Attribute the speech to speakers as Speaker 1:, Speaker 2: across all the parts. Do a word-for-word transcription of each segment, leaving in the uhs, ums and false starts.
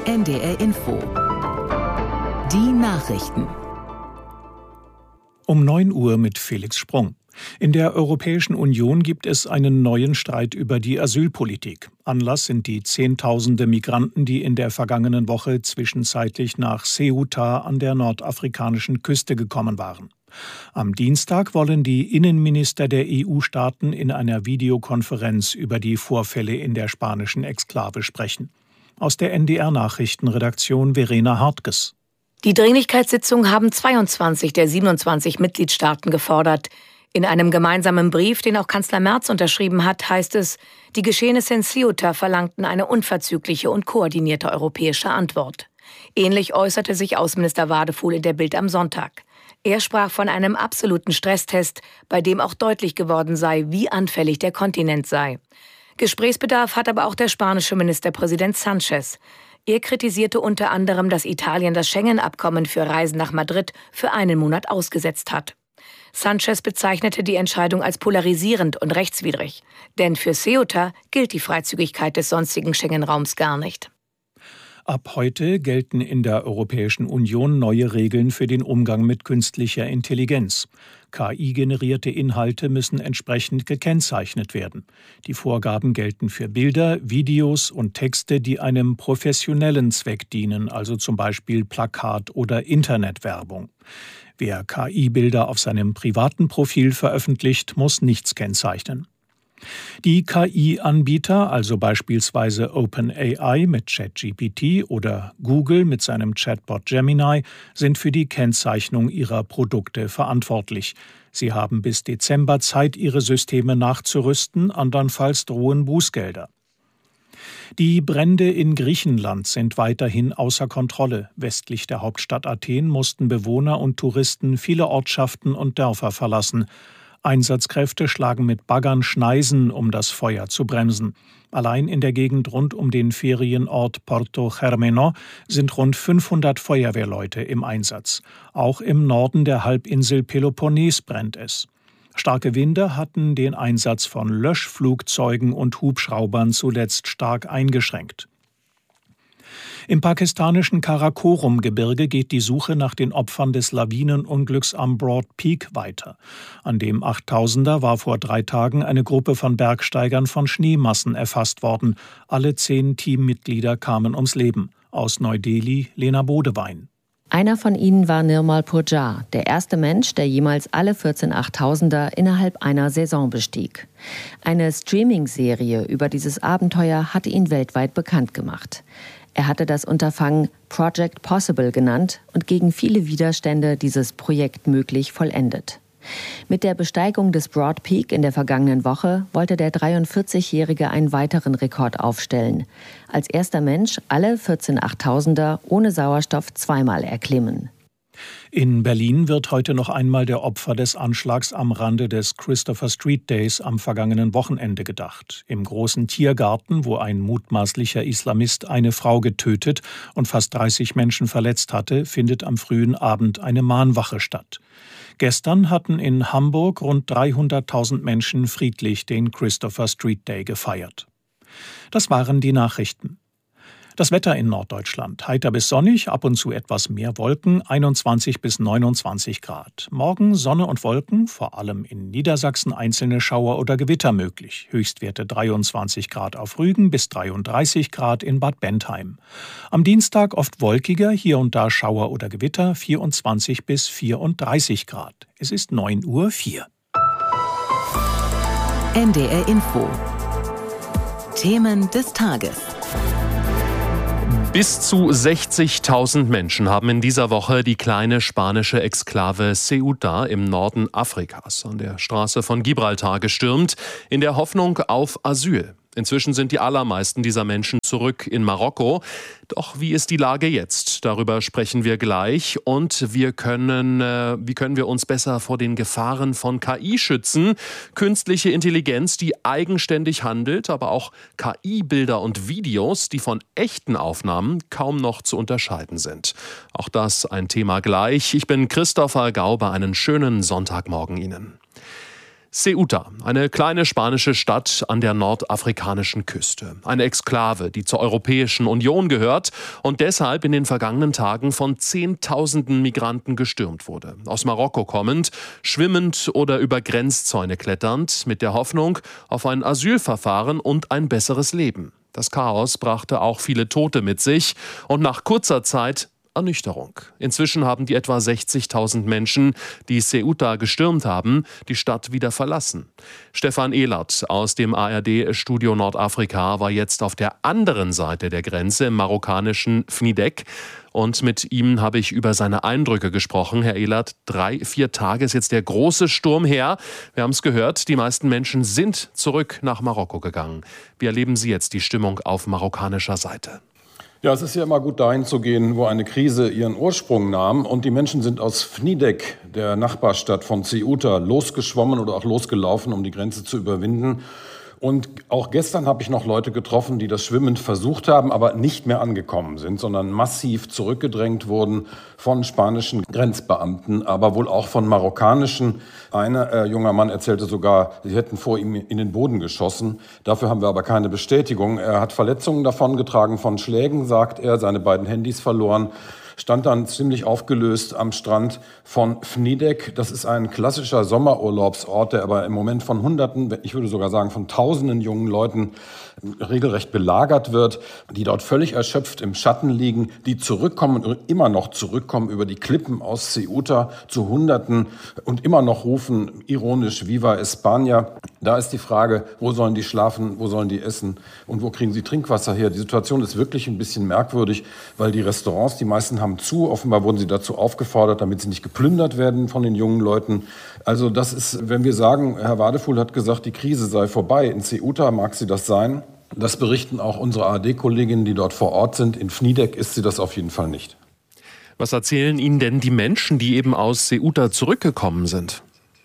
Speaker 1: N D R Info. Die Nachrichten.
Speaker 2: Um neun Uhr mit Felix Sprung. In der Europäischen Union gibt es einen neuen Streit über die Asylpolitik. Anlass sind die Zehntausende Migranten, die in der vergangenen Woche zwischenzeitlich nach Ceuta an der nordafrikanischen Küste gekommen waren. Am Dienstag wollen die Innenminister der E U-Staaten in einer Videokonferenz über die Vorfälle in der spanischen Exklave sprechen. Aus der N D R-Nachrichtenredaktion Verena Hartges.
Speaker 3: Die Dringlichkeitssitzung haben zweiundzwanzig der siebenundzwanzig Mitgliedstaaten gefordert. In einem gemeinsamen Brief, den auch Kanzler Merz unterschrieben hat, heißt es, die Geschehnisse in Ceuta verlangten eine unverzügliche und koordinierte europäische Antwort. Ähnlich äußerte sich Außenminister Wadefuhl in der Bild am Sonntag. Er sprach von einem absoluten Stresstest, bei dem auch deutlich geworden sei, wie anfällig der Kontinent sei. Gesprächsbedarf hat aber auch der spanische Ministerpräsident Sánchez. Er kritisierte unter anderem, dass Italien das Schengen-Abkommen für Reisen nach Madrid für einen Monat ausgesetzt hat. Sánchez bezeichnete die Entscheidung als polarisierend und rechtswidrig. Denn für Ceuta gilt die Freizügigkeit des sonstigen Schengen-Raums gar nicht.
Speaker 2: Ab heute gelten in der Europäischen Union neue Regeln für den Umgang mit künstlicher Intelligenz. K I-generierte Inhalte müssen entsprechend gekennzeichnet werden. Die Vorgaben gelten für Bilder, Videos und Texte, die einem professionellen Zweck dienen, also zum Beispiel Plakat- oder Internetwerbung. Wer K I-Bilder auf seinem privaten Profil veröffentlicht, muss nichts kennzeichnen. Die K I-Anbieter, also beispielsweise OpenAI mit ChatGPT oder Google mit seinem Chatbot Gemini, sind für die Kennzeichnung ihrer Produkte verantwortlich. Sie haben bis Dezember Zeit, ihre Systeme nachzurüsten, andernfalls drohen Bußgelder. Die Brände in Griechenland sind weiterhin außer Kontrolle. Westlich der Hauptstadt Athen mussten Bewohner und Touristen viele Ortschaften und Dörfer verlassen. Einsatzkräfte schlagen mit Baggern Schneisen, um das Feuer zu bremsen. Allein in der Gegend rund um den Ferienort Porto Germeno sind rund fünfhundert Feuerwehrleute im Einsatz. Auch im Norden der Halbinsel Peloponnes brennt es. Starke Winde hatten den Einsatz von Löschflugzeugen und Hubschraubern zuletzt stark eingeschränkt. Im pakistanischen Karakorum-Gebirge geht die Suche nach den Opfern des Lawinenunglücks am Broad Peak weiter. An dem Achttausender war vor drei Tagen eine Gruppe von Bergsteigern von Schneemassen erfasst worden. Alle zehn Teammitglieder kamen ums Leben. Aus Neu-Delhi, Lena Bodewein.
Speaker 4: Einer von ihnen war Nirmal Purjar, der erste Mensch, der jemals alle vierzehn Achttausender innerhalb einer Saison bestieg. Eine Streaming-Serie über dieses Abenteuer hatte ihn weltweit bekannt gemacht. Er hatte das Unterfangen Project Possible genannt und gegen viele Widerstände dieses Projekt möglich vollendet. Mit der Besteigung des Broad Peak in der vergangenen Woche wollte der dreiundvierzigjährige einen weiteren Rekord aufstellen. Als erster Mensch alle vierzehn Achttausender ohne Sauerstoff zweimal erklimmen.
Speaker 2: In Berlin wird heute noch einmal der Opfer des Anschlags am Rande des Christopher Street Days am vergangenen Wochenende gedacht. Im großen Tiergarten, wo ein mutmaßlicher Islamist eine Frau getötet und fast dreißig Menschen verletzt hatte, findet am frühen Abend eine Mahnwache statt. Gestern hatten in Hamburg rund dreihunderttausend Menschen friedlich den Christopher Street Day gefeiert. Das waren die Nachrichten. Das Wetter in Norddeutschland. Heiter bis sonnig, ab und zu etwas mehr Wolken, einundzwanzig bis neunundzwanzig Grad. Morgen Sonne und Wolken, vor allem in Niedersachsen einzelne Schauer oder Gewitter möglich. Höchstwerte dreiundzwanzig Grad auf Rügen bis dreiunddreißig Grad in Bad Bentheim. Am Dienstag oft wolkiger, hier und da Schauer oder Gewitter, vierundzwanzig bis vierunddreißig Grad. Es ist neun Uhr vier.
Speaker 1: N D R Info. Themen des Tages.
Speaker 5: Bis zu sechzigtausend Menschen haben in dieser Woche die kleine spanische Exklave Ceuta im Norden Afrikas an der Straße von Gibraltar gestürmt, in der Hoffnung auf Asyl. Inzwischen sind die allermeisten dieser Menschen zurück in Marokko. Doch wie ist die Lage jetzt? Darüber sprechen wir gleich. Und wir können, äh, wie können wir uns besser vor den Gefahren von K I schützen? Künstliche Intelligenz, die eigenständig handelt, aber auch K I-Bilder und Videos, die von echten Aufnahmen kaum noch zu unterscheiden sind. Auch das ein Thema gleich. Ich bin Christopher Gauber. Einen schönen Sonntagmorgen Ihnen. Ceuta, eine kleine spanische Stadt an der nordafrikanischen Küste. Eine Exklave, die zur Europäischen Union gehört und deshalb in den vergangenen Tagen von Zehntausenden Migranten gestürmt wurde. Aus Marokko kommend, schwimmend oder über Grenzzäune kletternd, mit der Hoffnung auf ein Asylverfahren und ein besseres Leben. Das Chaos brachte auch viele Tote mit sich und nach kurzer Zeit Ernüchterung. Inzwischen haben die etwa sechzigtausend Menschen, die Ceuta gestürmt haben, die Stadt wieder verlassen. Stefan Ehlert aus dem A R D-Studio Nordafrika war jetzt auf der anderen Seite der Grenze im marokkanischen Fnidek. Und mit ihm habe ich über seine Eindrücke gesprochen. Herr Ehlert, drei, vier Tage ist jetzt der große Sturm her. Wir haben es gehört, die meisten Menschen sind zurück nach Marokko gegangen. Wie erleben Sie jetzt die Stimmung auf marokkanischer Seite?
Speaker 6: Ja, es ist ja immer gut, dahin zu gehen, wo eine Krise ihren Ursprung nahm. Und die Menschen sind aus Fnidek, der Nachbarstadt von Ceuta, losgeschwommen oder auch losgelaufen, um die Grenze zu überwinden. Und auch gestern habe ich noch Leute getroffen, die das schwimmend versucht haben, aber nicht mehr angekommen sind, sondern massiv zurückgedrängt wurden von spanischen Grenzbeamten, aber wohl auch von marokkanischen. Ein äh, junger Mann erzählte sogar, sie hätten vor ihm in den Boden geschossen. Dafür haben wir aber keine Bestätigung. Er hat Verletzungen davongetragen von Schlägen, sagt er, seine beiden Handys verloren. Stand dann ziemlich aufgelöst am Strand von Fnidek. Das ist ein klassischer Sommerurlaubsort, der aber im Moment von Hunderten, ich würde sogar sagen von Tausenden jungen Leuten regelrecht belagert wird, die dort völlig erschöpft im Schatten liegen, die zurückkommen und immer noch zurückkommen über die Klippen aus Ceuta zu Hunderten und immer noch rufen ironisch Viva España. Da ist die Frage, wo sollen die schlafen, wo sollen die essen und wo kriegen sie Trinkwasser her? Die Situation ist wirklich ein bisschen merkwürdig, weil die Restaurants, die meisten haben zu, offenbar wurden sie dazu aufgefordert, damit sie nicht geplündert werden von den jungen Leuten. Also das ist, wenn wir sagen, Herr Wadefuhl hat gesagt, die Krise sei vorbei, in Ceuta mag sie das sein. Das berichten auch unsere A R D-Kolleginnen, die dort vor Ort sind. In Fnidek ist sie das auf jeden Fall nicht.
Speaker 5: Was erzählen Ihnen denn die Menschen, die eben aus Ceuta zurückgekommen sind?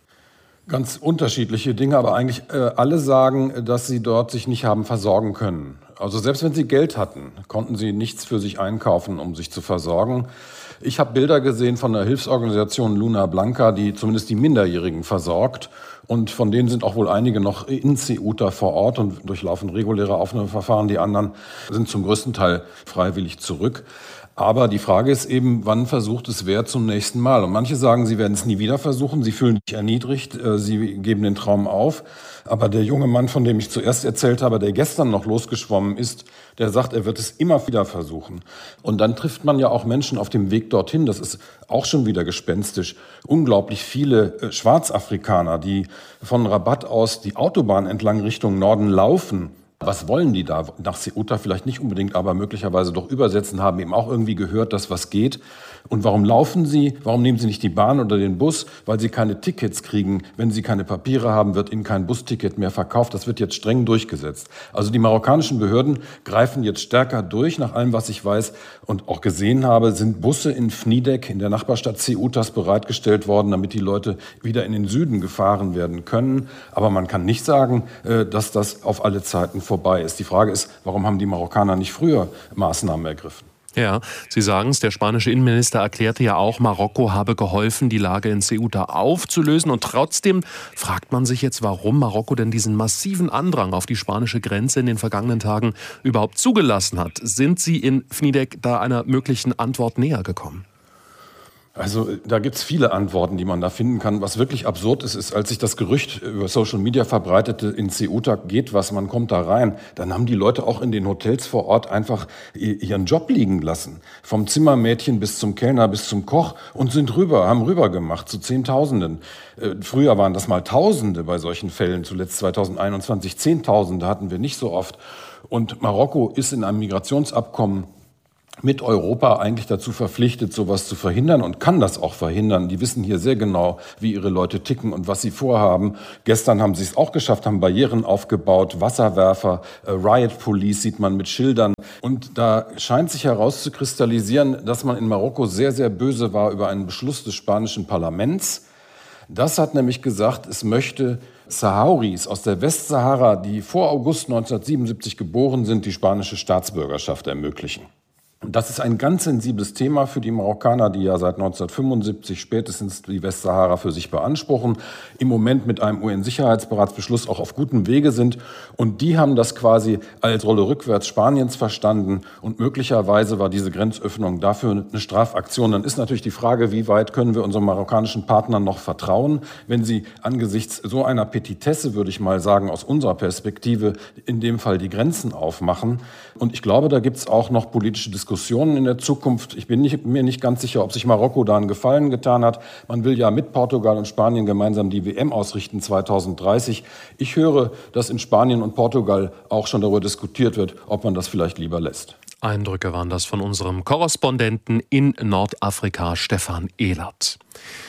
Speaker 6: Ganz unterschiedliche Dinge, aber eigentlich äh, alle sagen, dass sie dort sich nicht haben versorgen können. Also selbst wenn sie Geld hatten, konnten sie nichts für sich einkaufen, um sich zu versorgen. Ich habe Bilder gesehen von der Hilfsorganisation Luna Blanca, die zumindest die Minderjährigen versorgt. Und von denen sind auch wohl einige noch in Ceuta vor Ort und durchlaufen reguläre Aufnahmeverfahren. Die anderen sind zum größten Teil freiwillig zurück. Aber die Frage ist eben, wann versucht es wer zum nächsten Mal? Und manche sagen, sie werden es nie wieder versuchen, sie fühlen sich erniedrigt, sie geben den Traum auf. Aber der junge Mann, von dem ich zuerst erzählt habe, der gestern noch losgeschwommen ist, der sagt, er wird es immer wieder versuchen. Und dann trifft man ja auch Menschen auf dem Weg dorthin, das ist auch schon wieder gespenstisch. Unglaublich viele Schwarzafrikaner, die von Rabat aus die Autobahn entlang Richtung Norden laufen. Was wollen die da? Nach Ceuta vielleicht nicht unbedingt, aber möglicherweise doch übersetzen, haben eben auch irgendwie gehört, dass was geht. Und warum laufen sie? Warum nehmen sie nicht die Bahn oder den Bus? Weil sie keine Tickets kriegen. Wenn sie keine Papiere haben, wird ihnen kein Busticket mehr verkauft. Das wird jetzt streng durchgesetzt. Also die marokkanischen Behörden greifen jetzt stärker durch. Nach allem, was ich weiß und auch gesehen habe, sind Busse in Fnidek, in der Nachbarstadt Ceutas, bereitgestellt worden, damit die Leute wieder in den Süden gefahren werden können. Aber man kann nicht sagen, dass das auf alle Zeiten vorbei ist. Die Frage ist, warum haben die Marokkaner nicht früher Maßnahmen ergriffen?
Speaker 5: Ja, Sie sagen es, der spanische Innenminister erklärte ja auch, Marokko habe geholfen, die Lage in Ceuta aufzulösen. Und trotzdem fragt man sich jetzt, warum Marokko denn diesen massiven Andrang auf die spanische Grenze in den vergangenen Tagen überhaupt zugelassen hat. Sind Sie in Fnidek da einer möglichen Antwort näher gekommen?
Speaker 6: Also da gibt's viele Antworten, die man da finden kann. Was wirklich absurd ist, ist, als sich das Gerücht über Social Media verbreitete, in Ceuta geht was, man kommt da rein, dann haben die Leute auch in den Hotels vor Ort einfach ihren Job liegen lassen. Vom Zimmermädchen bis zum Kellner bis zum Koch und sind rüber, haben rüber gemacht zu Zehntausenden. Äh, früher waren das mal Tausende bei solchen Fällen, zuletzt zweitausendeinundzwanzig Zehntausende hatten wir nicht so oft. Und Marokko ist in einem Migrationsabkommen mit Europa eigentlich dazu verpflichtet, sowas zu verhindern und kann das auch verhindern. Die wissen hier sehr genau, wie ihre Leute ticken und was sie vorhaben. Gestern haben sie es auch geschafft, haben Barrieren aufgebaut, Wasserwerfer, äh, Riot Police sieht man mit Schildern. Und da scheint sich herauszukristallisieren, dass man in Marokko sehr, sehr böse war über einen Beschluss des spanischen Parlaments. Das hat nämlich gesagt, es möchte Sahrawis aus der Westsahara, die vor August neunzehnhundertsiebenundsiebzig geboren sind, die spanische Staatsbürgerschaft ermöglichen. Das ist ein ganz sensibles Thema für die Marokkaner, die ja seit neunzehnhundertfünfundsiebzig spätestens die Westsahara für sich beanspruchen, im Moment mit einem U N-Sicherheitsratsbeschluss auch auf gutem Wege sind. Und die haben das quasi als Rolle rückwärts Spaniens verstanden. Und möglicherweise war diese Grenzöffnung dafür eine Strafaktion. Dann ist natürlich die Frage, wie weit können wir unseren marokkanischen Partnern noch vertrauen, wenn sie angesichts so einer Petitesse, würde ich mal sagen, aus unserer Perspektive in dem Fall die Grenzen aufmachen. Und ich glaube, da gibt es auch noch politische Diskussionen in der Zukunft. Ich bin nicht, mir nicht ganz sicher, ob sich Marokko da einen Gefallen getan hat. Man will ja mit Portugal und Spanien gemeinsam die W M ausrichten zweitausenddreißig. Ich höre, dass in Spanien und Portugal auch schon darüber diskutiert wird, ob man das vielleicht lieber lässt.
Speaker 5: Eindrücke waren das von unserem Korrespondenten in Nordafrika, Stefan Ehlert.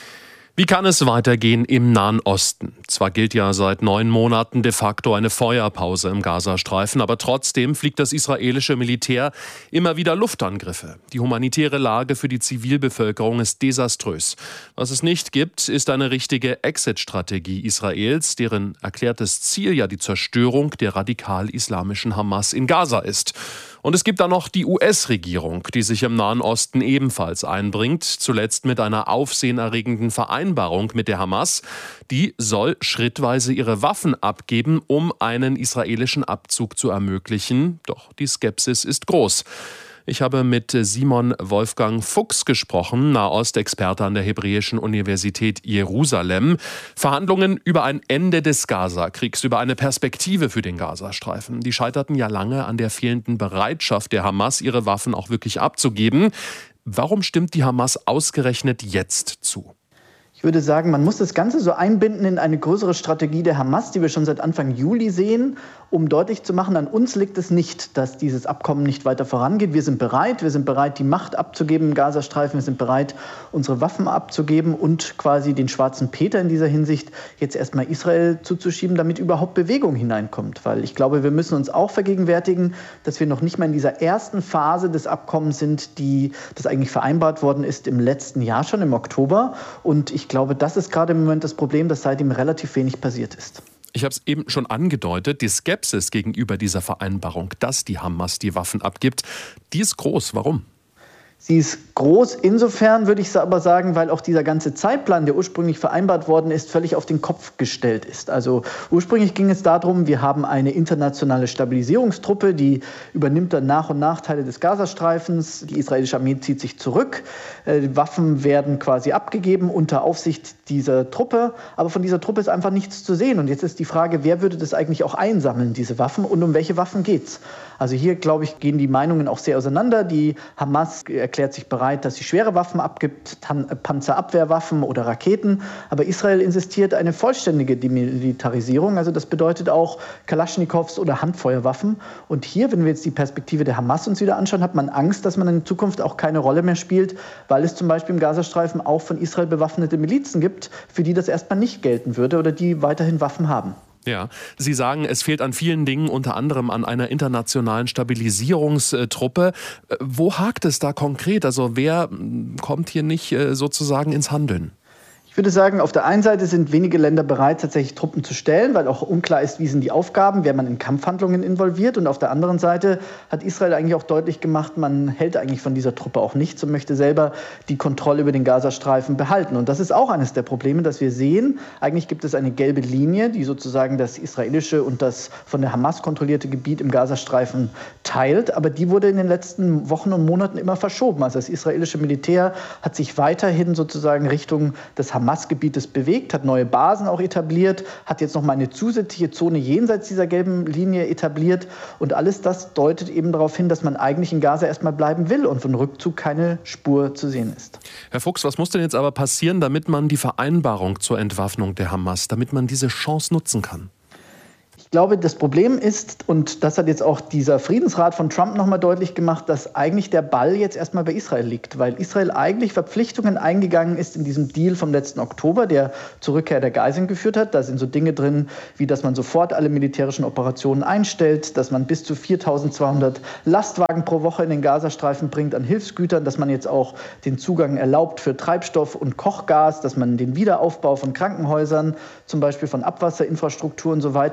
Speaker 5: Wie kann es weitergehen im Nahen Osten? Zwar gilt ja seit neun Monaten de facto eine Feuerpause im Gazastreifen, aber trotzdem fliegt das israelische Militär immer wieder Luftangriffe. Die humanitäre Lage für die Zivilbevölkerung ist desaströs. Was es nicht gibt, ist eine richtige Exit-Strategie Israels, deren erklärtes Ziel ja die Zerstörung der radikal-islamischen Hamas in Gaza ist. Und es gibt da noch die U S-Regierung, die sich im Nahen Osten ebenfalls einbringt, zuletzt mit einer aufsehenerregenden Vereinbarung mit der Hamas. Die soll schrittweise ihre Waffen abgeben, um einen israelischen Abzug zu ermöglichen. Doch die Skepsis ist groß. Ich habe mit Simon Wolfgang Fuchs gesprochen, Nahostexperte an der Hebräischen Universität Jerusalem. Verhandlungen über ein Ende des Gazakriegs, über eine Perspektive für den Gazastreifen. Die scheiterten ja lange an der fehlenden Bereitschaft der Hamas, ihre Waffen auch wirklich abzugeben. Warum stimmt die Hamas ausgerechnet jetzt zu?
Speaker 7: Ich würde sagen, man muss das Ganze so einbinden in eine größere Strategie der Hamas, die wir schon seit Anfang Juli sehen, um deutlich zu machen, an uns liegt es nicht, dass dieses Abkommen nicht weiter vorangeht. Wir sind bereit, wir sind bereit, die Macht abzugeben im Gazastreifen, wir sind bereit, unsere Waffen abzugeben und quasi den schwarzen Peter in dieser Hinsicht jetzt erstmal Israel zuzuschieben, damit überhaupt Bewegung hineinkommt. Weil ich glaube, wir müssen uns auch vergegenwärtigen, dass wir noch nicht mal in dieser ersten Phase des Abkommens sind, die das eigentlich vereinbart worden ist im letzten Jahr schon, im Oktober. Und ich Ich glaube, das ist gerade im Moment das Problem, dass seitdem relativ wenig passiert ist.
Speaker 5: Ich habe es eben schon angedeutet, die Skepsis gegenüber dieser Vereinbarung, dass die Hamas die Waffen abgibt, die ist groß. Warum?
Speaker 7: Sie ist groß insofern, würde ich aber sagen, weil auch dieser ganze Zeitplan, der ursprünglich vereinbart worden ist, völlig auf den Kopf gestellt ist. Also ursprünglich ging es darum, wir haben eine internationale Stabilisierungstruppe, die übernimmt dann nach und nach Teile des Gazastreifens. Die israelische Armee zieht sich zurück. Die Waffen werden quasi abgegeben unter Aufsicht dieser Truppe. Aber von dieser Truppe ist einfach nichts zu sehen. Und jetzt ist die Frage, wer würde das eigentlich auch einsammeln, diese Waffen, und um welche Waffen geht's? Also hier, glaube ich, gehen die Meinungen auch sehr auseinander. Die Hamas erklärt sich bereit, dass sie schwere Waffen abgibt, Panzerabwehrwaffen oder Raketen. Aber Israel insistiert eine vollständige Demilitarisierung. Also das bedeutet auch Kalaschnikows oder Handfeuerwaffen. Und hier, wenn wir jetzt die Perspektive der Hamas uns wieder anschauen, hat man Angst, dass man in Zukunft auch keine Rolle mehr spielt, weil es zum Beispiel im Gazastreifen auch von Israel bewaffnete Milizen gibt, für die das erstmal nicht gelten würde oder die weiterhin Waffen haben.
Speaker 5: Ja, Sie sagen, es fehlt an vielen Dingen, unter anderem an einer internationalen Stabilisierungstruppe. Wo hakt es da konkret? Also wer kommt hier nicht sozusagen ins Handeln?
Speaker 7: Ich würde sagen, auf der einen Seite sind wenige Länder bereit, tatsächlich Truppen zu stellen, weil auch unklar ist, wie sind die Aufgaben, wer man in Kampfhandlungen involviert. Und auf der anderen Seite hat Israel eigentlich auch deutlich gemacht, man hält eigentlich von dieser Truppe auch nichts und möchte selber die Kontrolle über den Gazastreifen behalten. Und das ist auch eines der Probleme, dass wir sehen, eigentlich gibt es eine gelbe Linie, die sozusagen das israelische und das von der Hamas kontrollierte Gebiet im Gazastreifen teilt. Aber die wurde in den letzten Wochen und Monaten immer verschoben. Also das israelische Militär hat sich weiterhin sozusagen Richtung des Hamas Hamas-Gebietes bewegt, hat neue Basen auch etabliert, hat jetzt noch mal eine zusätzliche Zone jenseits dieser gelben Linie etabliert. Und alles das deutet eben darauf hin, dass man eigentlich in Gaza erstmal bleiben will und von Rückzug keine Spur zu sehen ist.
Speaker 5: Herr Fuchs, was muss denn jetzt aber passieren, damit man die Vereinbarung zur Entwaffnung der Hamas, damit man diese Chance nutzen kann?
Speaker 7: Ich glaube, das Problem ist, und das hat jetzt auch dieser Friedensrat von Trump nochmal deutlich gemacht, dass eigentlich der Ball jetzt erstmal bei Israel liegt, weil Israel eigentlich Verpflichtungen eingegangen ist in diesem Deal vom letzten Oktober, der zur Rückkehr der Geiseln geführt hat. Da sind so Dinge drin, wie dass man sofort alle militärischen Operationen einstellt, dass man bis zu viertausendzweihundert Lastwagen pro Woche in den Gazastreifen bringt an Hilfsgütern, dass man jetzt auch den Zugang erlaubt für Treibstoff und Kochgas, dass man den Wiederaufbau von Krankenhäusern, zum Beispiel von Abwasserinfrastruktur und so weiter, dass man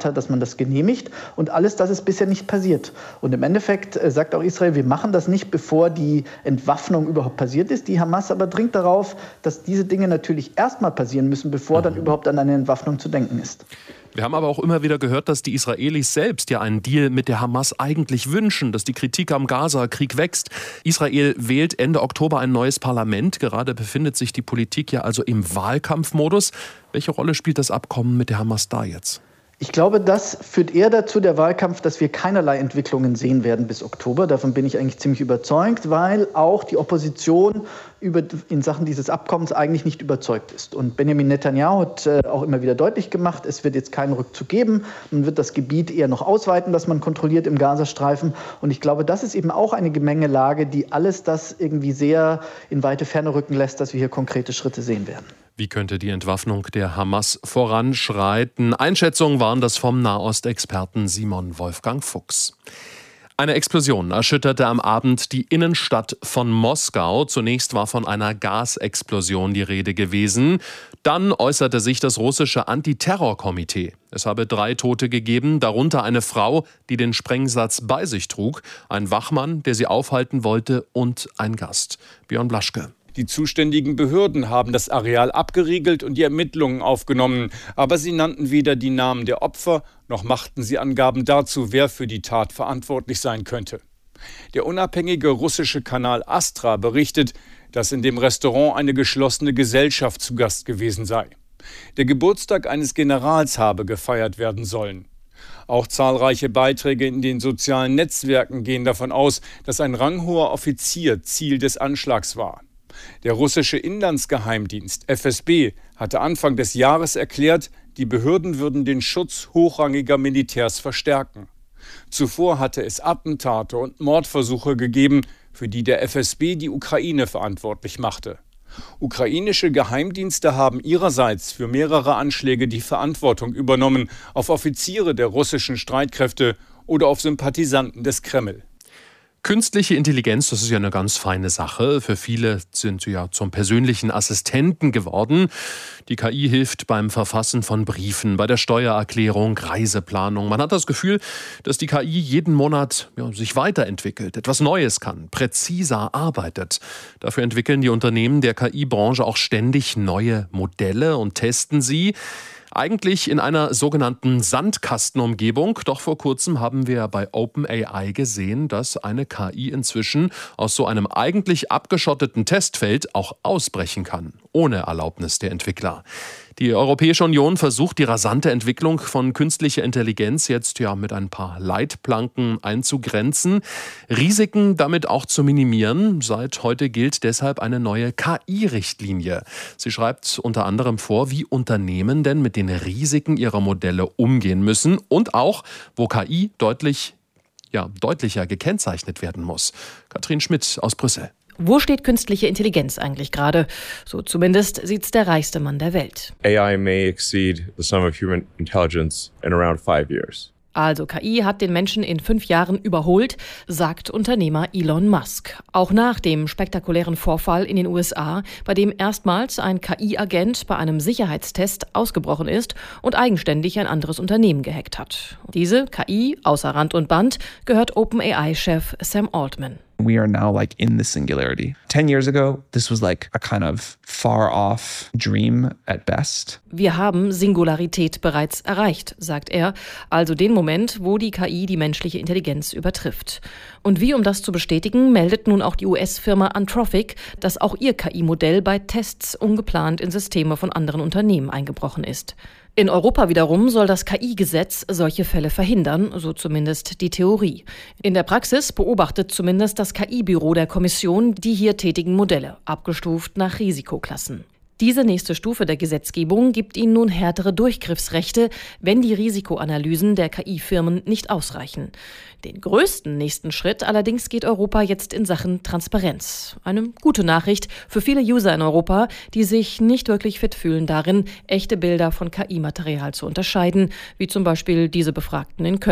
Speaker 7: das genehmigt. Und alles das ist bisher nicht passiert. Und im Endeffekt äh, sagt auch Israel, wir machen das nicht, bevor die Entwaffnung überhaupt passiert ist. Die Hamas aber dringt darauf, dass diese Dinge natürlich erstmal passieren müssen, bevor dann überhaupt an eine Entwaffnung zu denken ist.
Speaker 5: Wir haben aber auch immer wieder gehört, dass die Israelis selbst ja einen Deal mit der Hamas eigentlich wünschen, dass die Kritik am Gaza-Krieg wächst. Israel wählt Ende Oktober ein neues Parlament. Gerade befindet sich die Politik ja also im Wahlkampfmodus. Welche Rolle spielt das Abkommen mit der Hamas da jetzt?
Speaker 7: Ich glaube, das führt eher dazu, der Wahlkampf, dass wir keinerlei Entwicklungen sehen werden bis Oktober. Davon bin ich eigentlich ziemlich überzeugt, weil auch die Opposition über, in Sachen dieses Abkommens eigentlich nicht überzeugt ist. Und Benjamin Netanyahu hat äh, auch immer wieder deutlich gemacht, es wird jetzt keinen Rückzug geben. Man wird das Gebiet eher noch ausweiten, das man kontrolliert im Gazastreifen. Und ich glaube, das ist eben auch eine Gemengelage, die alles das irgendwie sehr in weite Ferne rücken lässt, dass wir hier konkrete Schritte sehen werden.
Speaker 5: Wie könnte die Entwaffnung der Hamas voranschreiten? Einschätzungen waren das vom Nahostexperten Simon Wolfgang Fuchs. Eine Explosion erschütterte am Abend die Innenstadt von Moskau. Zunächst war von einer Gasexplosion die Rede gewesen. Dann äußerte sich das russische Antiterrorkomitee. Es habe drei Tote gegeben, darunter eine Frau, die den Sprengsatz bei sich trug, ein Wachmann, der sie aufhalten wollte, und ein Gast. Björn Blaschke.
Speaker 8: Die zuständigen Behörden haben das Areal abgeriegelt und die Ermittlungen aufgenommen. Aber sie nannten weder die Namen der Opfer, noch machten sie Angaben dazu, wer für die Tat verantwortlich sein könnte. Der unabhängige russische Kanal Astra berichtet, dass in dem Restaurant eine geschlossene Gesellschaft zu Gast gewesen sei. Der Geburtstag eines Generals habe gefeiert werden sollen. Auch zahlreiche Beiträge in den sozialen Netzwerken gehen davon aus, dass ein ranghoher Offizier Ziel des Anschlags war. Der russische Inlandsgeheimdienst F S B hatte Anfang des Jahres erklärt, die Behörden würden den Schutz hochrangiger Militärs verstärken. Zuvor hatte es Attentate und Mordversuche gegeben, für die der F S B die Ukraine verantwortlich machte. Ukrainische Geheimdienste haben ihrerseits für mehrere Anschläge die Verantwortung übernommen, auf Offiziere der russischen Streitkräfte oder auf Sympathisanten des Kreml.
Speaker 5: Künstliche Intelligenz, das ist ja eine ganz feine Sache. Für viele sind sie ja zum persönlichen Assistenten geworden. Die K I hilft beim Verfassen von Briefen, bei der Steuererklärung, Reiseplanung. Man hat das Gefühl, dass die K I jeden Monat ja, sich weiterentwickelt, etwas Neues kann, präziser arbeitet. Dafür entwickeln die Unternehmen der K I-Branche auch ständig neue Modelle und testen sie. Eigentlich in einer sogenannten Sandkastenumgebung. Doch vor kurzem haben wir bei OpenAI gesehen, dass eine K I inzwischen aus so einem eigentlich abgeschotteten Testfeld auch ausbrechen kann, ohne Erlaubnis der Entwickler. Die Europäische Union versucht, die rasante Entwicklung von künstlicher Intelligenz jetzt ja mit ein paar Leitplanken einzugrenzen, Risiken damit auch zu minimieren. Seit heute gilt deshalb eine neue K I-Richtlinie. Sie schreibt unter anderem vor, wie Unternehmen denn mit den Risiken ihrer Modelle umgehen müssen und auch, wo K I deutlich, ja, deutlicher gekennzeichnet werden muss. Katrin Schmidt aus Brüssel.
Speaker 9: Wo steht künstliche Intelligenz eigentlich gerade? So zumindest sieht's der reichste Mann der Welt.
Speaker 10: A I may exceed the sum of human intelligence in around five years.
Speaker 9: Also K I hat den Menschen in fünf Jahren überholt, sagt Unternehmer Elon Musk. Auch nach dem spektakulären Vorfall in den U S A, bei dem erstmals ein K I-Agent bei einem Sicherheitstest ausgebrochen ist und eigenständig ein anderes Unternehmen gehackt hat. Diese K I, außer Rand und Band, gehört OpenAI-Chef Sam Altman.
Speaker 11: We are now like in the singularity. Ten years ago, this was like a kind of far off dream at best.
Speaker 9: Wir haben Singularität bereits erreicht, sagt er, also den Moment, wo die K I die menschliche Intelligenz übertrifft. Und wie, um das zu bestätigen, meldet nun auch die U S-Firma Anthropic, dass auch ihr K I-Modell bei Tests ungeplant in Systeme von anderen Unternehmen eingebrochen ist. In Europa wiederum soll das K I-Gesetz solche Fälle verhindern, so zumindest die Theorie. In der Praxis beobachtet zumindest das K I-Büro der Kommission die hier tätigen Modelle, abgestuft nach Risikoklassen. Diese nächste Stufe der Gesetzgebung gibt ihnen nun härtere Durchgriffsrechte, wenn die Risikoanalysen der K I-Firmen nicht ausreichen. Den größten nächsten Schritt allerdings geht Europa jetzt in Sachen Transparenz. Eine gute Nachricht für viele User in Europa, die sich nicht wirklich fit fühlen darin, echte Bilder von K I-Material zu unterscheiden, wie zum Beispiel diese Befragten in Köln.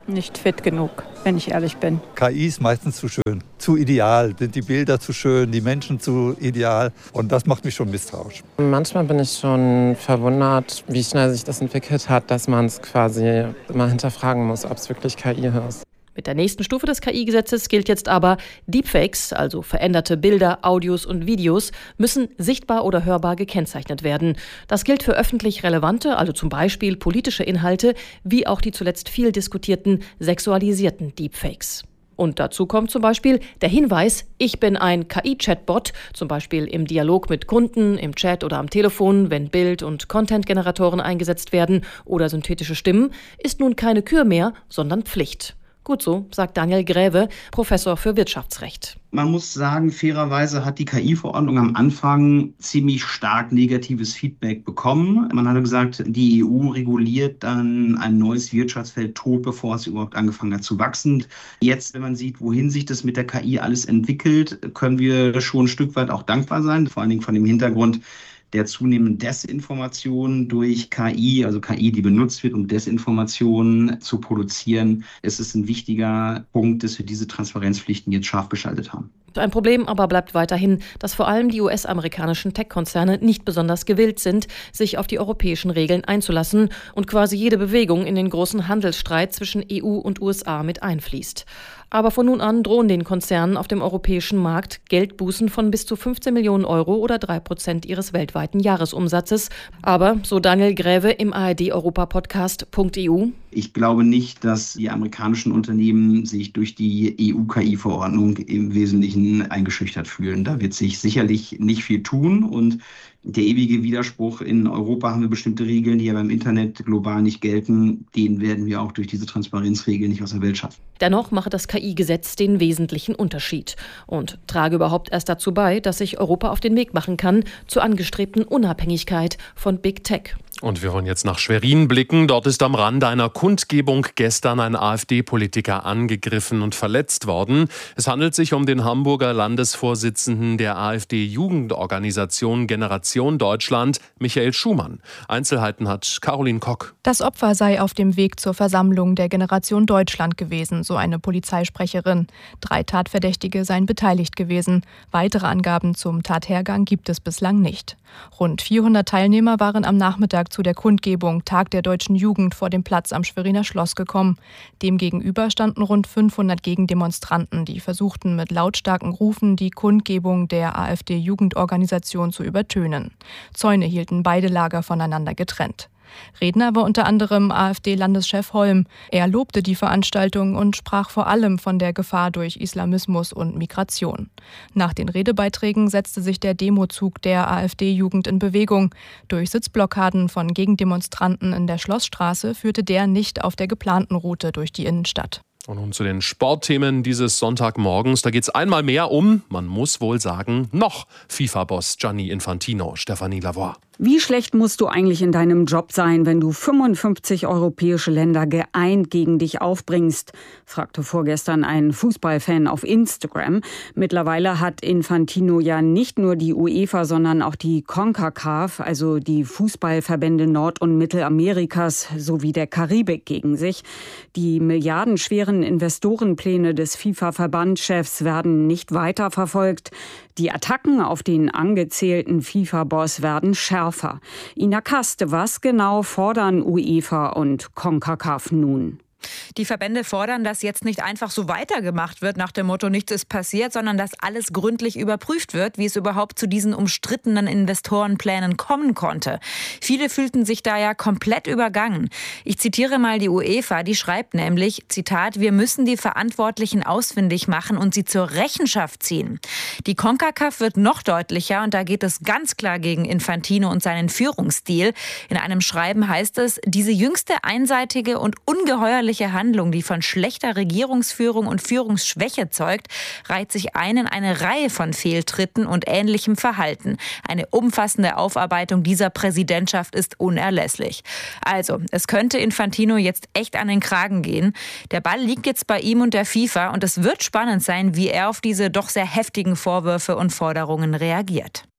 Speaker 12: Nicht fit genug, wenn ich ehrlich bin.
Speaker 13: K I ist meistens zu schön, zu ideal, sind die Bilder zu schön, die Menschen zu ideal und das macht mich schon misstrauisch.
Speaker 14: Manchmal bin ich schon verwundert, wie schnell sich das entwickelt hat, dass man es quasi mal hinterfragen muss, ob es wirklich K I ist.
Speaker 9: Mit der nächsten Stufe des K I-Gesetzes gilt jetzt aber, Deepfakes, also veränderte Bilder, Audios und Videos, müssen sichtbar oder hörbar gekennzeichnet werden. Das gilt für öffentlich relevante, also zum Beispiel politische Inhalte, wie auch die zuletzt viel diskutierten sexualisierten Deepfakes. Und dazu kommt zum Beispiel der Hinweis, ich bin ein K I-Chatbot, zum Beispiel im Dialog mit Kunden, im Chat oder am Telefon, wenn Bild- und Content-Generatoren eingesetzt werden oder synthetische Stimmen, ist nun keine Kür mehr, sondern Pflicht. Gut so, sagt Daniel Gräve, Professor für Wirtschaftsrecht.
Speaker 15: Man muss sagen, fairerweise hat die K I-Verordnung am Anfang ziemlich stark negatives Feedback bekommen. Man hatte gesagt, die E U reguliert dann ein neues Wirtschaftsfeld tot, bevor es überhaupt angefangen hat zu wachsen. Jetzt, wenn man sieht, wohin sich das mit der K I alles entwickelt, können wir schon ein Stück weit auch dankbar sein, vor allen Dingen von dem Hintergrund der zunehmenden Desinformation durch K I, also K I, die benutzt wird, um Desinformation zu produzieren. Es ist ein wichtiger Punkt, dass wir diese Transparenzpflichten jetzt scharf geschaltet haben.
Speaker 9: Ein Problem aber bleibt weiterhin, dass vor allem die U S-amerikanischen Tech-Konzerne nicht besonders gewillt sind, sich auf die europäischen Regeln einzulassen und quasi jede Bewegung in den großen Handelsstreit zwischen E U und U S A mit einfließt. Aber von nun an drohen den Konzernen auf dem europäischen Markt Geldbußen von bis zu fünfzehn Millionen Euro oder drei Prozent ihres weltweiten Jahresumsatzes. Aber, so Daniel Gräve im A R D-Europa-Podcast Punkt E U,
Speaker 15: ich glaube nicht, dass die amerikanischen Unternehmen sich durch die E U-K I-Verordnung im Wesentlichen eingeschüchtert fühlen. Da wird sich sicherlich nicht viel tun und der ewige Widerspruch, in Europa haben wir bestimmte Regeln, die ja beim Internet global nicht gelten, den werden wir auch durch diese Transparenzregeln nicht aus der Welt schaffen.
Speaker 9: Dennoch mache das K I-Gesetz den wesentlichen Unterschied und trage überhaupt erst dazu bei, dass sich Europa auf den Weg machen kann zur angestrebten Unabhängigkeit von Big Tech.
Speaker 5: Und wir wollen jetzt nach Schwerin blicken. Dort ist am Rande einer Kundgebung gestern ein AfD-Politiker angegriffen und verletzt worden. Es handelt sich um den Hamburger Landesvorsitzenden der AfD-Jugendorganisation Generation Deutschland, Michael Schumann. Einzelheiten hat Caroline Kock.
Speaker 16: Das Opfer sei auf dem Weg zur Versammlung der Generation Deutschland gewesen, so eine Polizeisprecherin. Drei Tatverdächtige seien beteiligt gewesen. Weitere Angaben zum Tathergang gibt es bislang nicht. Rund vierhundert Teilnehmer waren am Nachmittag zu der Kundgebung Tag der deutschen Jugend vor dem Platz am Schweriner Schloss gekommen. Demgegenüber standen rund fünfhundert Gegendemonstranten, die versuchten mit lautstarken Rufen die Kundgebung der AfD-Jugendorganisation zu übertönen. Zäune hielten beide Lager voneinander getrennt. Redner war unter anderem AfD-Landeschef Holm. Er lobte die Veranstaltung und sprach vor allem von der Gefahr durch Islamismus und Migration. Nach den Redebeiträgen setzte sich der Demozug der AfD-Jugend in Bewegung. Durch Sitzblockaden von Gegendemonstranten in der Schlossstraße führte der nicht auf der geplanten Route durch die Innenstadt.
Speaker 5: Und nun zu den Sportthemen dieses Sonntagmorgens. Da geht es einmal mehr um, man muss wohl sagen, noch FIFA-Boss Gianni Infantino, Stefanie Lavoie.
Speaker 17: Wie schlecht musst du eigentlich in deinem Job sein, wenn du fünfundfünfzig europäische Länder geeint gegen dich aufbringst? Fragte vorgestern ein Fußballfan auf Instagram. Mittlerweile hat Infantino ja nicht nur die UEFA, sondern auch die CONCACAF, also die Fußballverbände Nord- und Mittelamerikas sowie der Karibik gegen sich. Die milliardenschweren Investorenpläne des FIFA-Verbandschefs werden nicht weiterverfolgt. Die Attacken auf den angezählten FIFA-Boss werden schärfer. Ina Kaste, was genau fordern UEFA und CONCACAF nun?
Speaker 18: Die Verbände fordern, dass jetzt nicht einfach so weitergemacht wird nach dem Motto, nichts ist passiert, sondern dass alles gründlich überprüft wird, wie es überhaupt zu diesen umstrittenen Investorenplänen kommen konnte. Viele fühlten sich da ja komplett übergangen. Ich zitiere mal die UEFA, die schreibt nämlich, Zitat, wir müssen die Verantwortlichen ausfindig machen und sie zur Rechenschaft ziehen. Die CONCACAF wird noch deutlicher und da geht es ganz klar gegen Infantino und seinen Führungsstil. In einem Schreiben heißt es, diese jüngste einseitige und ungeheuerliche Handlung, die von schlechter Regierungsführung und Führungsschwäche zeugt, reiht sich ein in eine Reihe von Fehltritten und ähnlichem Verhalten. Eine umfassende Aufarbeitung dieser Präsidentschaft ist unerlässlich. Also, es könnte Infantino jetzt echt an den Kragen gehen. Der Ball liegt jetzt bei ihm und der FIFA und es wird spannend sein, wie er auf diese doch sehr heftigen Vorwürfe und Forderungen reagiert.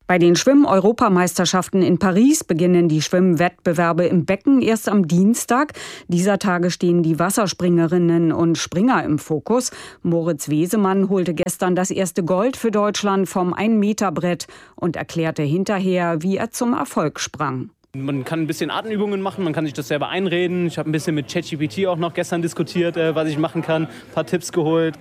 Speaker 17: Bei den Schwimm-Europameisterschaften in Paris beginnen die Schwimmwettbewerbe im Becken erst am Dienstag. Dieser Tage stehen die Wasserspringerinnen und Springer im Fokus. Moritz Wesemann holte gestern das erste Gold für Deutschland vom ein-Meter-Brett und erklärte hinterher, wie er zum Erfolg sprang.
Speaker 19: Man kann ein bisschen Atemübungen machen, man kann sich das selber einreden. Ich habe ein bisschen mit ChatGPT auch noch gestern diskutiert, was ich machen kann, ein paar Tipps geholt.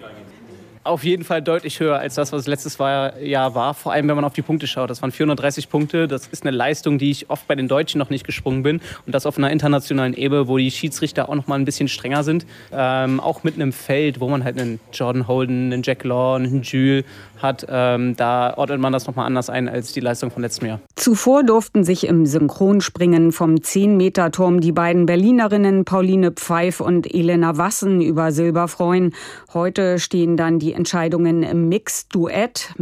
Speaker 19: Auf jeden Fall deutlich höher als das, was letztes Jahr war. Vor allem, wenn man auf die Punkte schaut. Das waren vierhundertdreißig Punkte. Das ist eine Leistung, die ich oft bei den Deutschen noch nicht gesprungen bin. Und das auf einer internationalen Ebene, wo die Schiedsrichter auch noch mal ein bisschen strenger sind. Ähm, auch mit einem Feld, wo man halt einen Jordan Holden, einen Jack Law, einen Jules hat. Ähm, da ordnet man das noch mal anders ein als die Leistung von letztem Jahr.
Speaker 17: Zuvor durften sich im Synchronspringen vom zehn-Meter-Turm die beiden Berlinerinnen Pauline Pfeif und Elena Wassen über Silber freuen. Heute stehen dann die Entscheidungen im Mixed-Duett,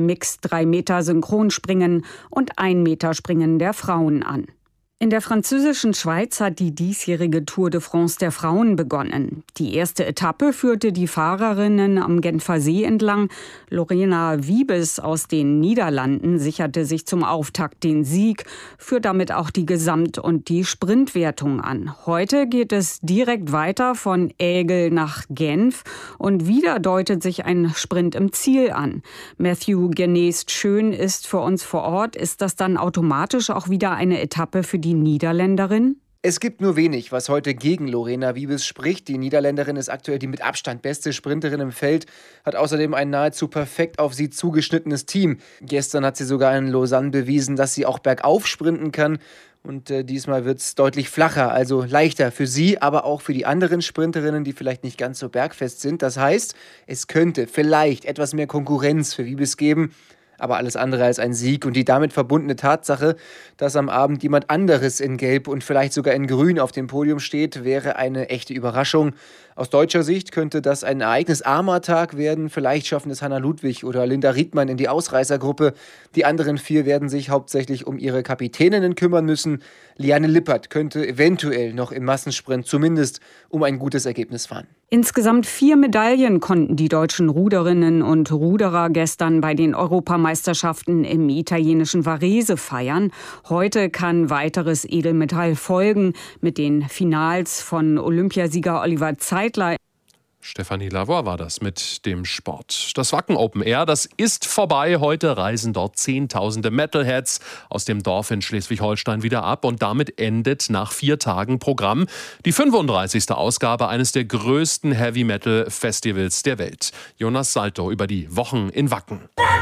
Speaker 17: Mixed-drei-Meter-Synchronspringen und ein-Meter-Springen der Frauen an. In der französischen Schweiz hat die diesjährige Tour de France der Frauen begonnen. Die erste Etappe führte die Fahrerinnen am Genfer See entlang. Lorena Wiebes aus den Niederlanden sicherte sich zum Auftakt den Sieg, führt damit auch die Gesamt- und die Sprintwertung an. Heute geht es direkt weiter von Aigle nach Genf und wieder deutet sich ein Sprint im Ziel an. Matthew Genest-Schön ist für uns vor Ort. Ist das dann automatisch auch wieder eine Etappe für die Niederländerin?
Speaker 20: Es gibt nur wenig, was heute gegen Lorena Wiebes spricht. Die Niederländerin ist aktuell die mit Abstand beste Sprinterin im Feld, hat außerdem ein nahezu perfekt auf sie zugeschnittenes Team. Gestern hat sie sogar in Lausanne bewiesen, dass sie auch bergauf sprinten kann. Und äh, diesmal wird es deutlich flacher, also leichter für sie, aber auch für die anderen Sprinterinnen, die vielleicht nicht ganz so bergfest sind. Das heißt, es könnte vielleicht etwas mehr Konkurrenz für Wiebes geben. Aber alles andere als ein Sieg und die damit verbundene Tatsache, dass am Abend jemand anderes in Gelb und vielleicht sogar in Grün auf dem Podium steht, wäre eine echte Überraschung. Aus deutscher Sicht könnte das ein ereignisarmer Tag werden. Vielleicht schaffen es Hanna Ludwig oder Linda Riedmann in die Ausreißergruppe. Die anderen vier werden sich hauptsächlich um ihre Kapitäninnen kümmern müssen. Liane Lippert könnte eventuell noch im Massensprint zumindest um ein gutes Ergebnis fahren.
Speaker 17: Insgesamt vier Medaillen konnten die deutschen Ruderinnen und Ruderer gestern bei den Europameisterschaften im italienischen Varese feiern. Heute kann weiteres Edelmetall folgen mit den Finals von Olympiasieger Oliver Zeitler.
Speaker 5: Stefanie Lavoie war das mit dem Sport. Das Wacken Open Air, das ist vorbei. Heute reisen dort Zehntausende Metalheads aus dem Dorf in Schleswig-Holstein wieder ab. Und damit endet nach vier Tagen Programm die fünfunddreißigste Ausgabe eines der größten Heavy-Metal-Festivals der Welt. Jonas Salto über die Wochen in Wacken.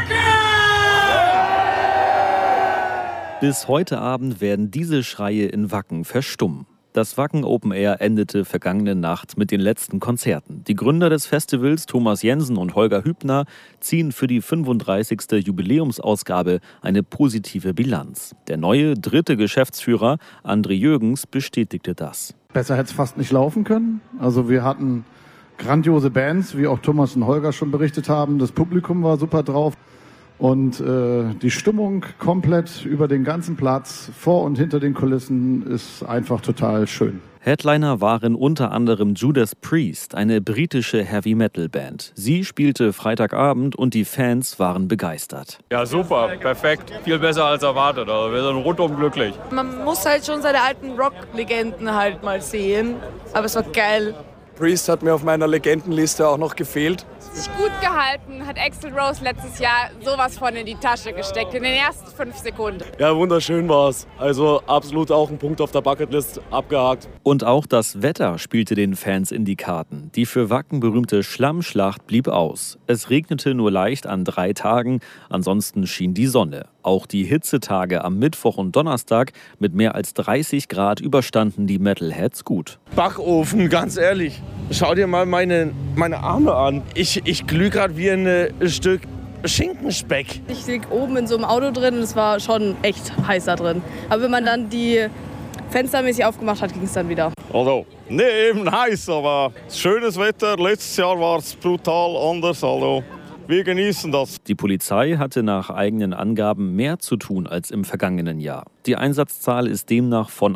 Speaker 21: Bis heute Abend werden diese Schreie in Wacken verstummen. Das Wacken Open Air endete vergangene Nacht mit den letzten Konzerten. Die Gründer des Festivals, Thomas Jensen und Holger Hübner, ziehen für die fünfunddreißigste Jubiläumsausgabe eine positive Bilanz. Der neue dritte Geschäftsführer, André Jürgens, bestätigte das.
Speaker 22: Besser hätte es fast nicht laufen können. Also wir hatten grandiose Bands, wie auch Thomas und Holger schon berichtet haben. Das Publikum war super drauf. Und äh, die Stimmung komplett über den ganzen Platz, vor und hinter den Kulissen, ist einfach total schön.
Speaker 21: Headliner waren unter anderem Judas Priest, eine britische Heavy-Metal-Band. Sie spielte Freitagabend und die Fans waren begeistert.
Speaker 23: Ja, super, perfekt. Viel besser als erwartet. Also wir sind rundum glücklich.
Speaker 24: Man muss halt schon seine alten Rock-Legenden halt mal sehen. Aber es war geil.
Speaker 25: Priest hat mir auf meiner Legendenliste auch noch gefehlt.
Speaker 26: Sich gut gehalten, hat Axl Rose letztes Jahr sowas von in die Tasche gesteckt, in den ersten fünf Sekunden.
Speaker 25: Ja, wunderschön war es. Also absolut auch ein Punkt auf der Bucketlist abgehakt.
Speaker 21: Und auch das Wetter spielte den Fans in die Karten. Die für Wacken berühmte Schlammschlacht blieb aus. Es regnete nur leicht an drei Tagen, ansonsten schien die Sonne. Auch die Hitzetage am Mittwoch und Donnerstag mit mehr als dreißig Grad überstanden die Metalheads gut.
Speaker 27: Backofen, ganz ehrlich. Schau dir mal meine, meine Arme an. Ich, ich glühe gerade wie ein äh, Stück Schinkenspeck.
Speaker 24: Ich lieg oben in so einem Auto drin und es war schon echt heiß da drin. Aber wenn man dann die fenstermäßig aufgemacht hat, ging es dann wieder.
Speaker 27: Also, nicht eben heiß, aber schönes Wetter. Letztes Jahr war es brutal anders. Also, wir genießen das.
Speaker 21: Die Polizei hatte nach eigenen Angaben mehr zu tun als im vergangenen Jahr. Die Einsatzzahl ist demnach von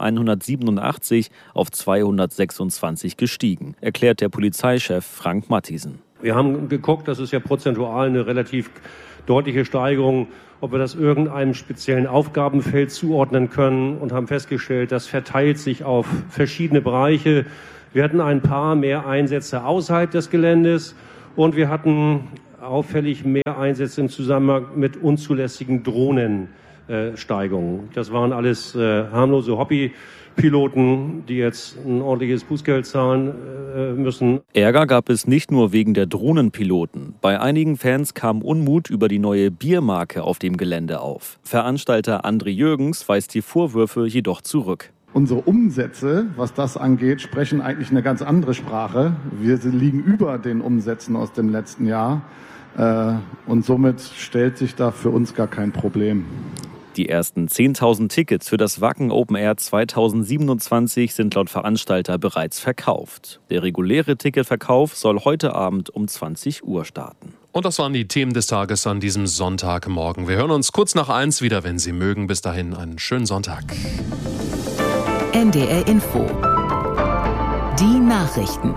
Speaker 21: hundertsiebenundachtzig auf zweihundertsechsundzwanzig gestiegen, erklärt der Polizeichef Frank Mathiesen.
Speaker 1: Wir haben geguckt, das ist ja prozentual eine relativ deutliche Steigerung, ob wir das irgendeinem speziellen Aufgabenfeld zuordnen können und haben festgestellt, das verteilt sich auf verschiedene Bereiche. Wir hatten ein paar mehr Einsätze außerhalb des Geländes und wir hatten auffällig mehr Einsätze im Zusammenhang mit unzulässigen Drohnensteigungen. Das waren alles äh, harmlose Hobbypiloten, die jetzt ein ordentliches Bußgeld zahlen äh, müssen.
Speaker 21: Ärger gab es nicht nur wegen der Drohnenpiloten. Bei einigen Fans kam Unmut über die neue Biermarke auf dem Gelände auf. Veranstalter André Jürgens weist die Vorwürfe jedoch zurück.
Speaker 22: Unsere Umsätze, was das angeht, sprechen eigentlich eine ganz andere Sprache. Wir liegen über den Umsätzen aus dem letzten Jahr. Und somit stellt sich da für uns gar kein Problem.
Speaker 21: Die ersten zehntausend Tickets für das Wacken Open Air zweitausendsiebenundzwanzig sind laut Veranstalter bereits verkauft. Der reguläre Ticketverkauf soll heute Abend um zwanzig Uhr starten.
Speaker 5: Und das waren die Themen des Tages an diesem Sonntagmorgen. Wir hören uns kurz nach eins wieder, wenn Sie mögen. Bis dahin einen schönen Sonntag.
Speaker 2: N D R Info. Die Nachrichten.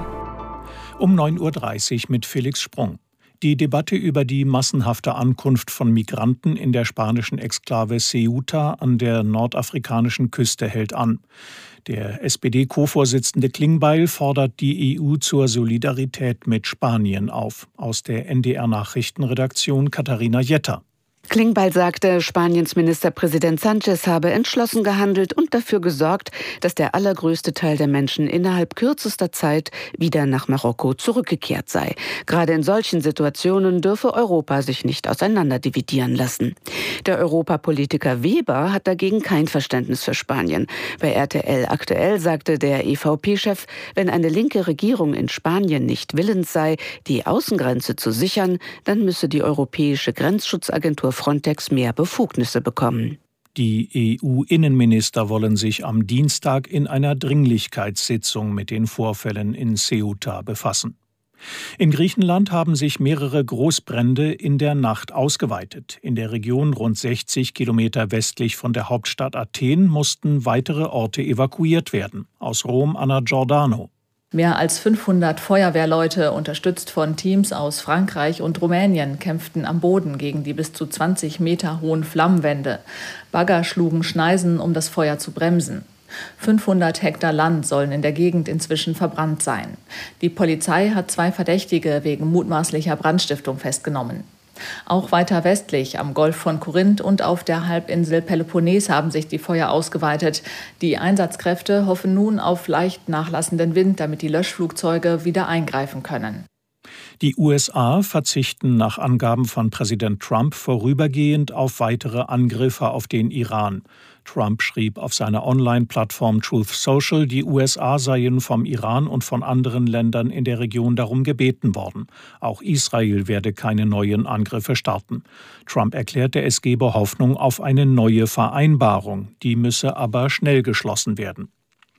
Speaker 3: Um neun Uhr dreißig mit Felix Sprung. Die Debatte über die massenhafte Ankunft von Migranten in der spanischen Exklave Ceuta an der nordafrikanischen Küste hält an. Der S P D-Co-Vorsitzende Klingbeil fordert die E U zur Solidarität mit Spanien auf. Aus der N D R-Nachrichtenredaktion Katharina Jetter.
Speaker 4: Klingbeil sagte, Spaniens Ministerpräsident Sánchez habe entschlossen gehandelt und dafür gesorgt, dass der allergrößte Teil der Menschen innerhalb kürzester Zeit wieder nach Marokko zurückgekehrt sei. Gerade in solchen Situationen dürfe Europa sich nicht auseinanderdividieren lassen. Der Europapolitiker Weber hat dagegen kein Verständnis für Spanien. Bei R T L aktuell sagte der E V P-Chef, wenn eine linke Regierung in Spanien nicht willens sei, die Außengrenze zu sichern, dann müsse die Europäische Grenzschutzagentur Frontex mehr Befugnisse bekommen.
Speaker 3: Die E U-Innenminister wollen sich am Dienstag in einer Dringlichkeitssitzung mit den Vorfällen in Ceuta befassen. In Griechenland haben sich mehrere Großbrände in der Nacht ausgeweitet. In der Region rund sechzig Kilometer westlich von der Hauptstadt Athen mussten weitere Orte evakuiert werden. Aus Rom Anna Giordano.
Speaker 6: Mehr als fünfhundert Feuerwehrleute, unterstützt von Teams aus Frankreich und Rumänien, kämpften am Boden gegen die bis zu zwanzig Meter hohen Flammenwände. Bagger schlugen Schneisen, um das Feuer zu bremsen. fünfhundert Hektar Land sollen in der Gegend inzwischen verbrannt sein. Die Polizei hat zwei Verdächtige wegen mutmaßlicher Brandstiftung festgenommen. Auch weiter westlich am Golf von Korinth und auf der Halbinsel Peloponnes haben sich die Feuer ausgeweitet. Die Einsatzkräfte hoffen nun auf leicht nachlassenden Wind, damit die Löschflugzeuge wieder eingreifen können.
Speaker 3: Die U S A verzichten nach Angaben von Präsident Trump vorübergehend auf weitere Angriffe auf den Iran. Trump schrieb auf seiner Online-Plattform Truth Social, die U S A seien vom Iran und von anderen Ländern in der Region darum gebeten worden. Auch Israel werde keine neuen Angriffe starten. Trump erklärte, es gebe Hoffnung auf eine neue Vereinbarung. Die müsse aber schnell geschlossen werden.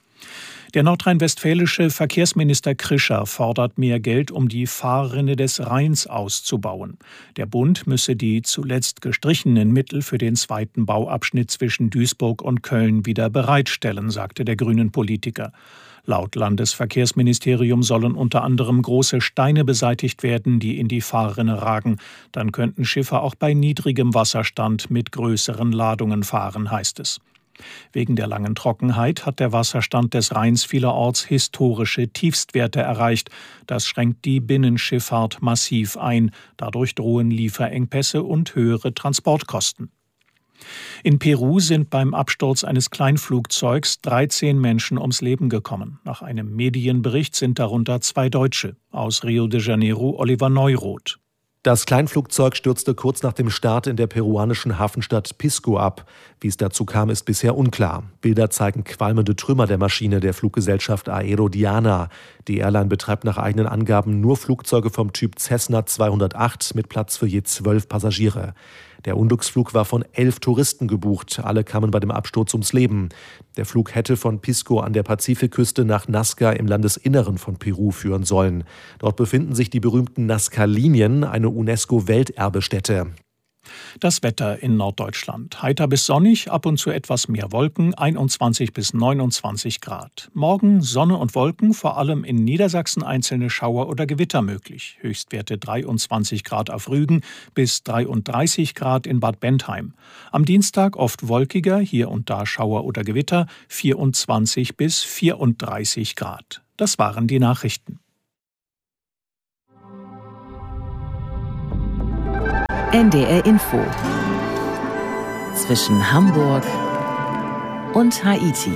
Speaker 3: Der nordrhein-westfälische Verkehrsminister Krischer fordert mehr Geld, um die Fahrrinne des Rheins auszubauen. Der Bund müsse die zuletzt gestrichenen Mittel für den zweiten Bauabschnitt zwischen Duisburg und Köln wieder bereitstellen, sagte der grünen Politiker. Laut Landesverkehrsministerium sollen unter anderem große Steine beseitigt werden, die in die Fahrrinne ragen. Dann könnten Schiffe auch bei niedrigem Wasserstand mit größeren Ladungen fahren, heißt es. Wegen der langen Trockenheit hat der Wasserstand des Rheins vielerorts historische Tiefstwerte erreicht. Das schränkt die Binnenschifffahrt massiv ein. Dadurch drohen Lieferengpässe und höhere Transportkosten. In Peru sind beim Absturz eines Kleinflugzeugs dreizehn Menschen ums Leben gekommen. Nach einem Medienbericht sind darunter zwei Deutsche. Aus Rio de Janeiro Oliver Neuroth.
Speaker 7: Das Kleinflugzeug stürzte kurz nach dem Start in der peruanischen Hafenstadt Pisco ab. Wie es dazu kam, ist bisher unklar. Bilder zeigen qualmende Trümmer der Maschine der Fluggesellschaft Aerodiana. Die Airline betreibt nach eigenen Angaben nur Flugzeuge vom Typ Cessna zweihundertacht mit Platz für je zwölf Passagiere. Der Unglücksflug war von elf Touristen gebucht. Alle kamen bei dem Absturz ums Leben. Der Flug hätte von Pisco an der Pazifikküste nach Nazca im Landesinneren von Peru führen sollen. Dort befinden sich die berühmten Nazca-Linien, eine UNESCO-Welterbestätte.
Speaker 3: Das Wetter in Norddeutschland. Heiter bis sonnig, ab und zu etwas mehr Wolken, einundzwanzig bis neunundzwanzig Grad. Morgen Sonne und Wolken, vor allem in Niedersachsen einzelne Schauer oder Gewitter möglich. Höchstwerte dreiundzwanzig Grad auf Rügen bis dreiunddreißig Grad in Bad Bentheim. Am Dienstag oft wolkiger, hier und da Schauer oder Gewitter, vierundzwanzig bis vierunddreißig Grad. Das waren die Nachrichten.
Speaker 2: N D R Info zwischen Hamburg und Haiti.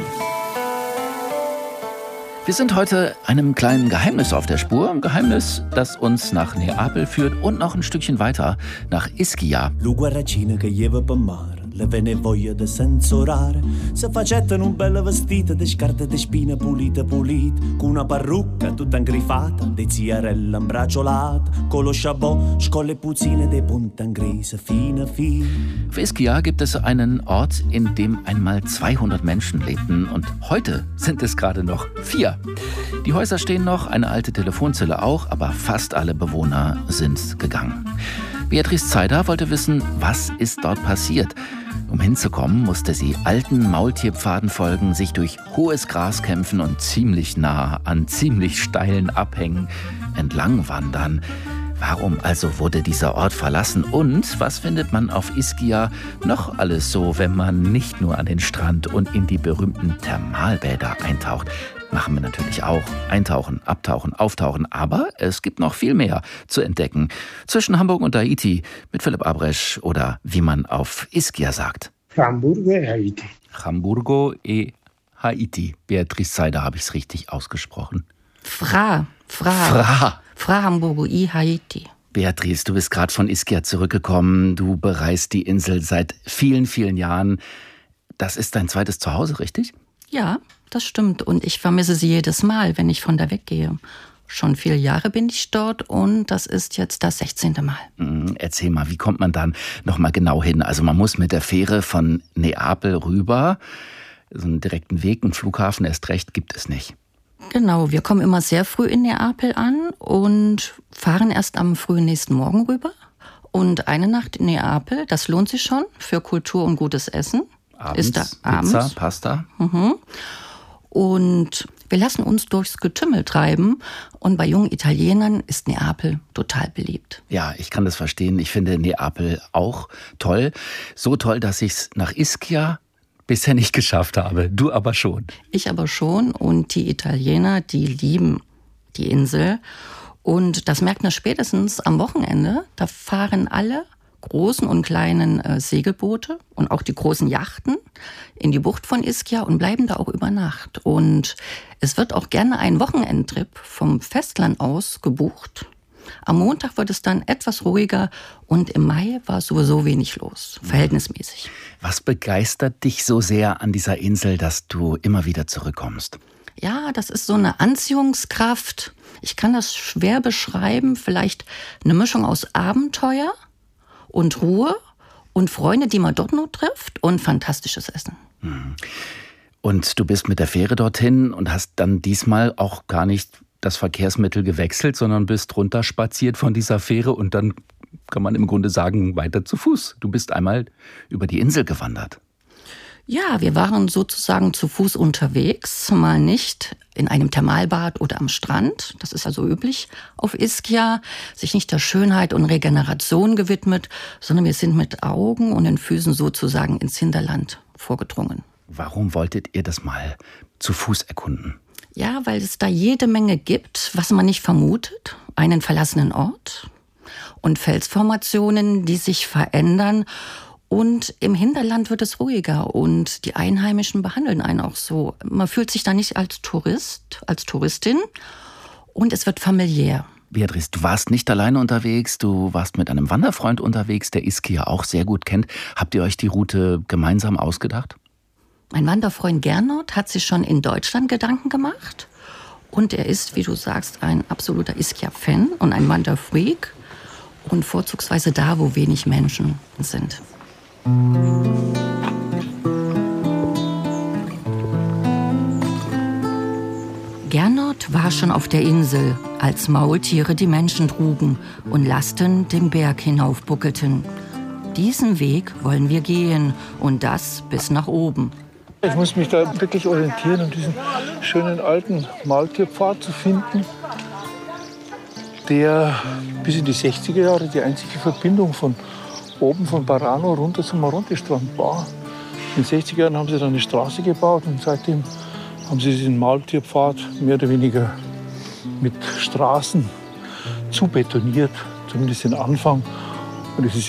Speaker 8: Wir sind heute einem kleinen Geheimnis auf der Spur. Ein Geheimnis, das uns nach Neapel führt und noch ein Stückchen weiter nach Ischia.
Speaker 10: Le vene voglia de sensorare, se facettano un bel vestito de scarpe de spine pulite pulit, con una parrucca tutta ingrifata, de ziarella imbracciolata, con lo chabot, scolle puzzine de punta in grise, fine fine.
Speaker 8: Auf Ischia gibt es einen Ort, in dem einmal zweihundert Menschen lebten und heute sind es gerade noch vier. Die Häuser stehen noch, eine alte Telefonzelle auch, aber fast alle Bewohner sind gegangen. Beatrice Zeider wollte wissen, was ist dort passiert. Um hinzukommen, musste sie alten Maultierpfaden folgen, sich durch hohes Gras kämpfen und ziemlich nah an ziemlich steilen Abhängen entlang wandern. Warum also wurde dieser Ort verlassen und was findet man auf Ischia noch alles so, wenn man nicht nur an den Strand und in die berühmten Thermalbäder eintaucht? Machen wir natürlich auch. Eintauchen, abtauchen, auftauchen. Aber es gibt noch viel mehr zu entdecken. Zwischen Hamburg und Haiti mit Philipp Abresch oder wie man auf Ischia sagt.
Speaker 11: Hamburgo e Haiti.
Speaker 8: Hamburgo e Haiti. Beatrice Zeider, habe ich es richtig ausgesprochen?
Speaker 12: Fra. Fra.
Speaker 8: Fra.
Speaker 12: Fra Hamburgo e Haiti.
Speaker 8: Beatrice, du bist gerade von Ischia zurückgekommen. Du bereist die Insel seit vielen, vielen Jahren. Das ist dein zweites Zuhause, richtig?
Speaker 12: Ja, das stimmt. Und ich vermisse sie jedes Mal, wenn ich von da weggehe. Schon viele Jahre bin ich dort und das ist jetzt das sechzehnte Mal.
Speaker 8: Erzähl mal, wie kommt man dann nochmal genau hin? Also man muss mit der Fähre von Neapel rüber. So einen direkten Weg, einen Flughafen erst recht gibt es nicht.
Speaker 12: Genau, wir kommen immer sehr früh in Neapel an und fahren erst am frühen nächsten Morgen rüber. Und eine Nacht in Neapel, das lohnt sich schon für Kultur und gutes Essen.
Speaker 8: Abends,
Speaker 12: ist da abends.
Speaker 8: Pizza, Pasta.
Speaker 12: Mhm. Und wir lassen uns durchs Getümmel treiben. Und bei jungen Italienern ist Neapel total beliebt.
Speaker 8: Ja, ich kann das verstehen. Ich finde Neapel auch toll. So toll, dass ich es nach Ischia bisher nicht geschafft habe. Du aber schon.
Speaker 12: Ich aber schon. Und die Italiener, die lieben die Insel. Und das merkt man spätestens am Wochenende. Da fahren alle großen und kleinen äh, Segelboote und auch die großen Yachten in die Bucht von Ischia und bleiben da auch über Nacht. Und es wird auch gerne ein Wochenendtrip vom Festland aus gebucht. Am Montag wird es dann etwas ruhiger und im Mai war sowieso wenig los, verhältnismäßig.
Speaker 8: Was begeistert dich so sehr an dieser Insel, dass du immer wieder zurückkommst?
Speaker 12: Ja, das ist so eine Anziehungskraft. Ich kann das schwer beschreiben. Vielleicht eine Mischung aus Abenteuer und Ruhe und Freunde, die man dort nur trifft und fantastisches Essen.
Speaker 8: Und du bist mit der Fähre dorthin und hast dann diesmal auch gar nicht das Verkehrsmittel gewechselt, sondern bist runterspaziert von dieser Fähre und dann kann man im Grunde sagen, weiter zu Fuß. Du bist einmal über die Insel gewandert.
Speaker 12: Ja, wir waren sozusagen zu Fuß unterwegs, mal nicht in einem Thermalbad oder am Strand. Das ist also üblich auf Ischia, sich nicht der Schönheit und Regeneration gewidmet, sondern wir sind mit Augen und den Füßen sozusagen ins Hinterland vorgedrungen.
Speaker 8: Warum wolltet ihr das mal zu Fuß erkunden?
Speaker 12: Ja, weil es da jede Menge gibt, was man nicht vermutet. Einen verlassenen Ort und Felsformationen, die sich verändern. Und im Hinterland wird es ruhiger und die Einheimischen behandeln einen auch so. Man fühlt sich da nicht als Tourist, als Touristin und es wird familiär.
Speaker 8: Beatrice, du warst nicht alleine unterwegs, du warst mit einem Wanderfreund unterwegs, der Ischia auch sehr gut kennt. Habt ihr euch die Route gemeinsam ausgedacht?
Speaker 12: Mein Wanderfreund Gernot hat sich schon in Deutschland Gedanken gemacht und er ist, wie du sagst, ein absoluter Ischia-Fan und ein Wanderfreak und vorzugsweise da, wo wenig Menschen sind. Gernot war schon auf der Insel, als Maultiere die Menschen trugen und Lasten den Berg hinaufbuckelten. Diesen Weg wollen wir gehen und das bis nach oben.
Speaker 9: Ich muss mich da wirklich orientieren, um diesen schönen alten Maultierpfad zu finden, der bis in die sechziger Jahre die einzige Verbindung von oben von Barano runter zum Maronte-Strand war. In den sechziger Jahren haben sie dann eine Straße gebaut und seitdem haben sie diesen Maultierpfad mehr oder weniger mit Straßen zubetoniert, zumindest den Anfang. Und es ist